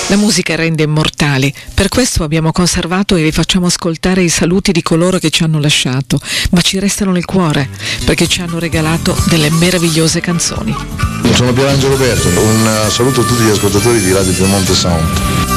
La musica rende immortali, per questo abbiamo conservato e vi facciamo ascoltare i saluti di coloro che ci hanno lasciato, ma ci restano nel cuore, perché ci hanno regalato delle meravigliose canzoni. Sono Pierangelo Roberto, un saluto a tutti gli ascoltatori di Radio Piemonte Sound.